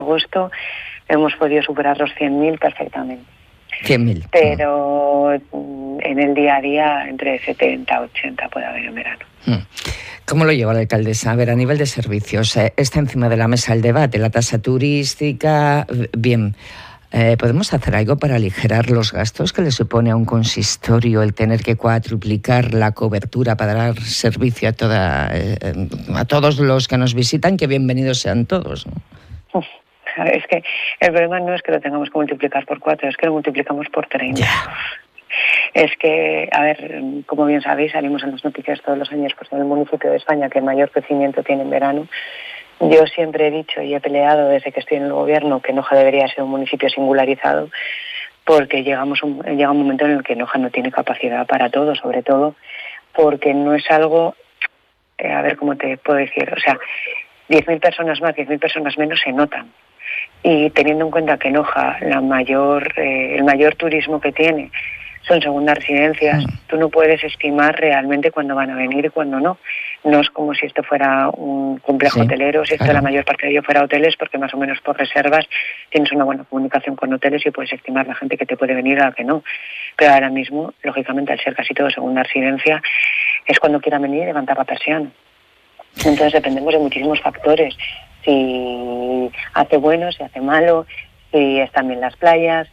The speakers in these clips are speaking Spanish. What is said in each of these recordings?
agosto hemos podido superar los 100.000 perfectamente. 100.000. Pero en el día a día entre 70 y 80 puede haber en verano. ¿Cómo lo lleva la alcaldesa? A ver, a nivel de servicios, está encima de la mesa el debate, la tasa turística. Bien, ¿podemos hacer algo para aligerar los gastos que le supone a un consistorio el tener que cuadruplicar la cobertura para dar servicio a todos los que nos visitan? Que bienvenidos sean todos, ¿no? Es que el problema no es que lo tengamos que multiplicar por 4, es que lo multiplicamos por 30. Yeah. Es que, a ver, como bien sabéis, salimos en las noticias todos los años, pues en el municipio de España que mayor crecimiento tiene en verano. Yo siempre he dicho y he peleado desde que estoy en el gobierno que Noja debería ser un municipio singularizado, porque llega un momento en el que Noja no tiene capacidad para todo, sobre todo porque no es algo, a ver cómo te puedo decir, o sea, 10.000 personas más, 10.000 personas menos se notan. Y teniendo en cuenta que Noja, el mayor turismo que tiene son segundas residencias, tú no puedes estimar realmente cuándo van a venir y cuándo no. No es como si esto fuera un complejo hotelero, si esto la mayor parte de ello fuera hoteles, porque más o menos por reservas tienes una buena comunicación con hoteles y puedes estimar la gente que te puede venir a la que no. Pero ahora mismo, lógicamente, al ser casi todo segunda residencia, es cuando quieran venir y levantar la persiana. Entonces dependemos de muchísimos factores. Si hace bueno, si hace malo, si están bien las playas,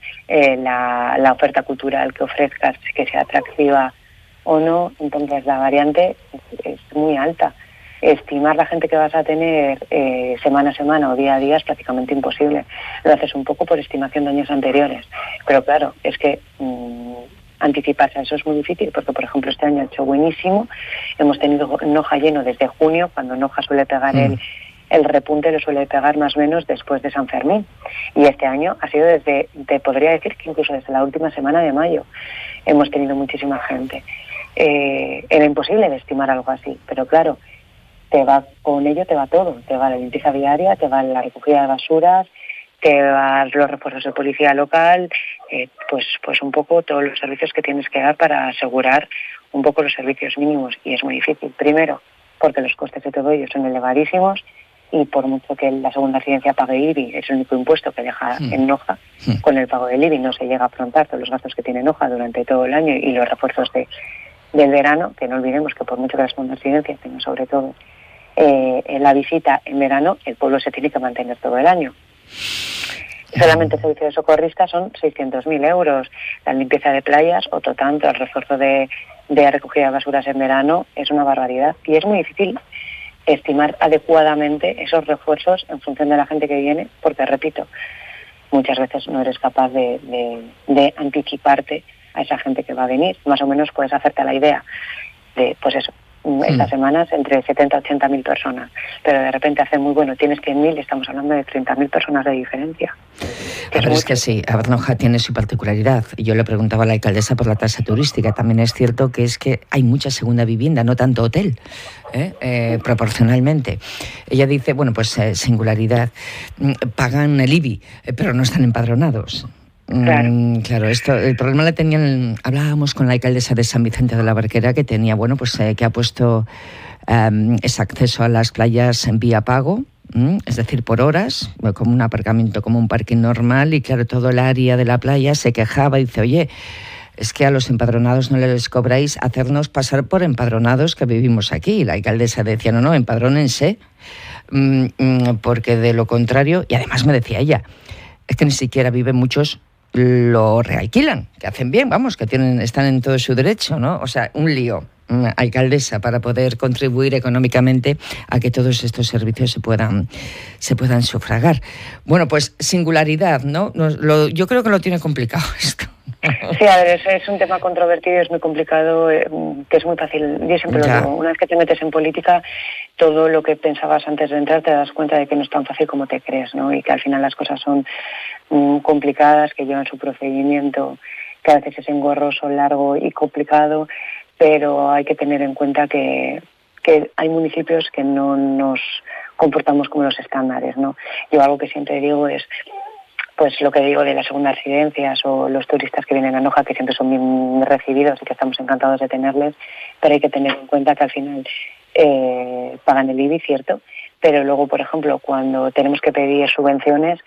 la oferta cultural que ofrezcas, que sea atractiva o no. Entonces la variante es muy alta. Estimar la gente que vas a tener semana a semana o día a día es prácticamente imposible. Lo haces un poco por estimación de años anteriores. Pero claro, es que anticiparse a eso es muy difícil porque, por ejemplo, este año ha hecho buenísimo. Hemos tenido Noja lleno desde junio, cuando Noja suele pegar el repunte, lo suele pegar más o menos después de San Fermín. Y este año ha sido te podría decir que incluso desde la última semana de mayo hemos tenido muchísima gente. Era imposible de estimar algo así, pero claro, con ello te va todo. Te va la limpieza diaria, te va la recogida de basuras, te van los refuerzos de policía local, pues un poco todos los servicios que tienes que dar para asegurar un poco los servicios mínimos. Y es muy difícil. Primero, porque los costes de todo ello son elevadísimos y por mucho que la segunda residencia pague IBI, es el único impuesto que deja en Noja, con el pago del IBI no se llega a afrontar todos los gastos que tiene Noja durante todo el año y los refuerzos del verano, que no olvidemos que por mucho que la segunda residencia tenga sobre todo la visita en verano, el pueblo se tiene que mantener todo el año. Solamente el servicio de socorrista son 600.000 euros. La limpieza de playas, otro tanto, el refuerzo de recogida de basuras en verano es una barbaridad. Y es muy difícil estimar adecuadamente esos refuerzos en función de la gente que viene, porque, repito, muchas veces no eres capaz de anticiparte a esa gente que va a venir. Más o menos puedes hacerte la idea de, pues eso, estas semanas entre 70 y 80.000 personas, pero de repente hace muy bueno, tienes 100.000 y estamos hablando de 30.000 personas de diferencia. Pero es que sí, Noja tiene su particularidad. Yo le preguntaba a la alcaldesa por la tasa turística. También es cierto que es que hay mucha segunda vivienda, no tanto hotel, proporcionalmente. Ella dice, bueno, pues singularidad, pagan el IBI, pero no están empadronados. Claro, el problema lo tenían. Hablábamos con la alcaldesa de San Vicente de la Barquera, que tenía, bueno, pues que ha puesto ese acceso a las playas en vía pago, es decir, por horas, como un aparcamiento, como un parking normal, y claro, todo el área de la playa se quejaba y dice, oye, es que a los empadronados no les cobráis hacernos pasar por empadronados que vivimos aquí. Y la alcaldesa decía, no, empadrónense, porque de lo contrario, y además me decía ella, es que ni siquiera viven muchos, lo realquilan, que hacen bien, vamos, que están en todo su derecho, ¿no? O sea, un lío, alcaldesa, para poder contribuir económicamente a que todos estos servicios se puedan sufragar. Bueno, pues singularidad, ¿no? Yo creo que lo tiene complicado esto. Sí, a ver, es un tema controvertido, es muy complicado, que es muy fácil. Yo siempre lo digo, una vez que te metes en política, todo lo que pensabas antes de entrar te das cuenta de que no es tan fácil como te crees, ¿no? Y que al final las cosas son complicadas, que llevan su procedimiento, que a veces es engorroso, largo y complicado, pero hay que tener en cuenta que hay municipios que no nos comportamos como los estándares, ¿no? Yo algo que siempre digo es, pues lo que digo de las segundas residencias o los turistas que vienen a Noja, que siempre son bien recibidos y que estamos encantados de tenerles, pero hay que tener en cuenta que al final pagan el IBI, cierto, pero luego, por ejemplo, cuando tenemos que pedir subvenciones,